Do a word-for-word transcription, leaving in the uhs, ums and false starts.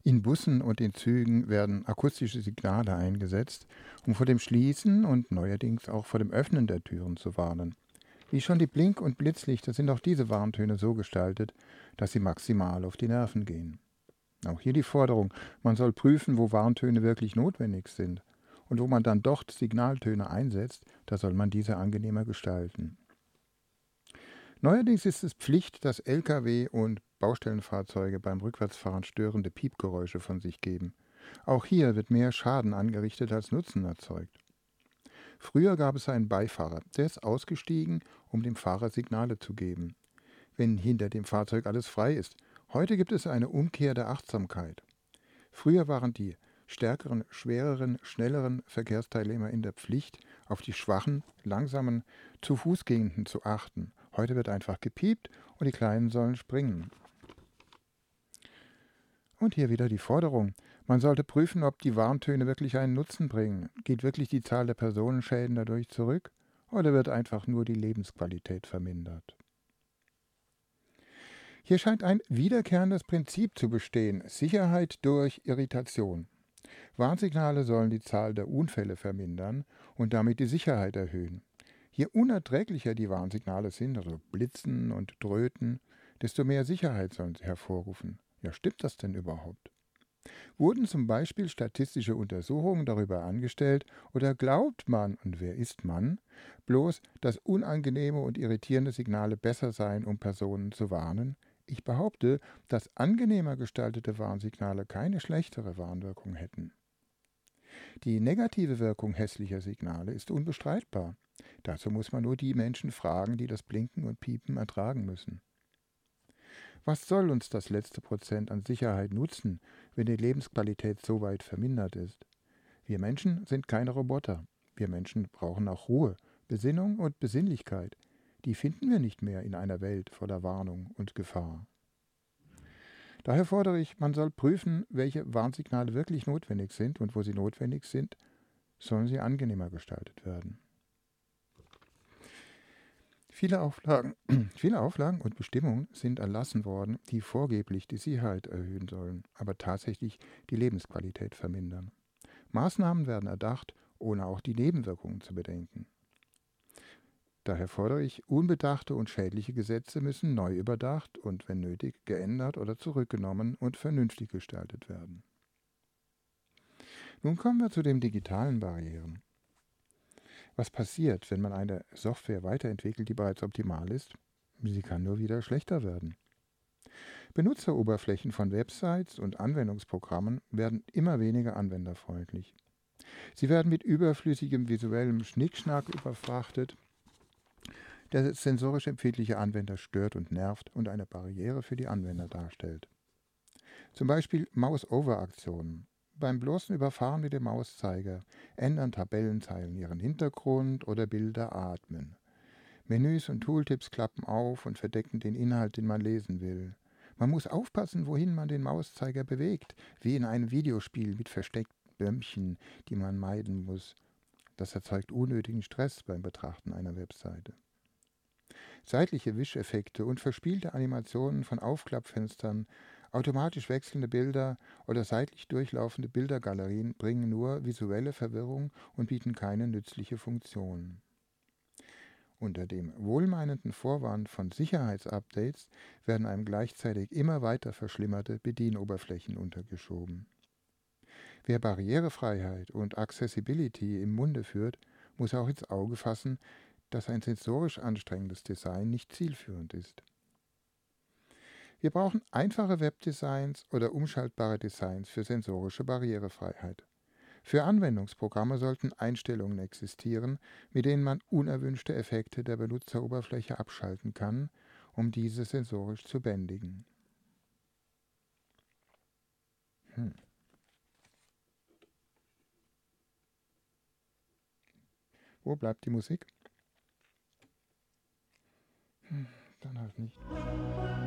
In Bussen und in Zügen werden akustische Signale eingesetzt, um vor dem Schließen und neuerdings auch vor dem Öffnen der Türen zu warnen. Wie schon die Blink- und Blitzlichter sind auch diese Warntöne so gestaltet, dass sie maximal auf die Nerven gehen. Auch hier die Forderung, man soll prüfen, wo Warntöne wirklich notwendig sind. Und wo man dann dort Signaltöne einsetzt, da soll man diese angenehmer gestalten. Neuerdings ist es Pflicht, dass L K W und Baustellenfahrzeuge beim Rückwärtsfahren störende Piepgeräusche von sich geben. Auch hier wird mehr Schaden angerichtet als Nutzen erzeugt. Früher gab es einen Beifahrer, der ist ausgestiegen, um dem Fahrer Signale zu geben, wenn hinter dem Fahrzeug alles frei ist. Heute gibt es eine Umkehr der Achtsamkeit. Früher waren die stärkeren, schwereren, schnelleren Verkehrsteilnehmer in der Pflicht, auf die schwachen, langsamen, zu Fuß gehenden zu achten. Heute wird einfach gepiept und die Kleinen sollen springen. Und hier wieder die Forderung. Man sollte prüfen, ob die Warntöne wirklich einen Nutzen bringen. Geht wirklich die Zahl der Personenschäden dadurch zurück? Oder wird einfach nur die Lebensqualität vermindert? Hier scheint ein wiederkehrendes Prinzip zu bestehen: Sicherheit durch Irritation. Warnsignale sollen die Zahl der Unfälle vermindern und damit die Sicherheit erhöhen. Je unerträglicher die Warnsignale sind, also Blitzen und Dröhten, desto mehr Sicherheit sollen sie hervorrufen. Ja, stimmt das denn überhaupt? Wurden zum Beispiel statistische Untersuchungen darüber angestellt oder glaubt man, und wer ist man, bloß, dass unangenehme und irritierende Signale besser seien, um Personen zu warnen? Ich behaupte, dass angenehmer gestaltete Warnsignale keine schlechtere Warnwirkung hätten. Die negative Wirkung hässlicher Signale ist unbestreitbar. Dazu muss man nur die Menschen fragen, die das Blinken und Piepen ertragen müssen. Was soll uns das letzte Prozent an Sicherheit nutzen, wenn die Lebensqualität so weit vermindert ist? Wir Menschen sind keine Roboter. Wir Menschen brauchen auch Ruhe, Besinnung und Besinnlichkeit. Die finden wir nicht mehr in einer Welt voller Warnung und Gefahr. Daher fordere ich, man soll prüfen, welche Warnsignale wirklich notwendig sind, und wo sie notwendig sind, sollen sie angenehmer gestaltet werden. Viele Auflagen, viele Auflagen und Bestimmungen sind erlassen worden, die vorgeblich die Sicherheit erhöhen sollen, aber tatsächlich die Lebensqualität vermindern. Maßnahmen werden erdacht, ohne auch die Nebenwirkungen zu bedenken. Daher fordere ich, unbedachte und schädliche Gesetze müssen neu überdacht und, wenn nötig, geändert oder zurückgenommen und vernünftig gestaltet werden. Nun kommen wir zu den digitalen Barrieren. Was passiert, wenn man eine Software weiterentwickelt, die bereits optimal ist? Sie kann nur wieder schlechter werden. Benutzeroberflächen von Websites und Anwendungsprogrammen werden immer weniger anwenderfreundlich. Sie werden mit überflüssigem visuellem Schnickschnack überfrachtet, der sensorisch empfindliche Anwender stört und nervt und eine Barriere für die Anwender darstellt. Zum Beispiel Mouse-Over-Aktionen. Beim bloßen Überfahren mit dem Mauszeiger ändern Tabellenzeilen ihren Hintergrund oder Bilder atmen. Menüs und Tooltips klappen auf und verdecken den Inhalt, den man lesen will. Man muss aufpassen, wohin man den Mauszeiger bewegt, wie in einem Videospiel mit versteckten Bömmchen, die man meiden muss. Das erzeugt unnötigen Stress beim Betrachten einer Webseite. Seitliche Wischeffekte und verspielte Animationen von Aufklappfenstern, automatisch wechselnde Bilder oder seitlich durchlaufende Bildergalerien bringen nur visuelle Verwirrung und bieten keine nützliche Funktion. Unter dem wohlmeinenden Vorwand von Sicherheitsupdates werden einem gleichzeitig immer weiter verschlimmerte Bedienoberflächen untergeschoben. Wer Barrierefreiheit und Accessibility im Munde führt, muss auch ins Auge fassen, dass ein sensorisch anstrengendes Design nicht zielführend ist. Wir brauchen einfache Webdesigns oder umschaltbare Designs für sensorische Barrierefreiheit. Für Anwendungsprogramme sollten Einstellungen existieren, mit denen man unerwünschte Effekte der Benutzeroberfläche abschalten kann, um diese sensorisch zu bändigen. Hm. Wo bleibt die Musik? Hm, dann halt nicht.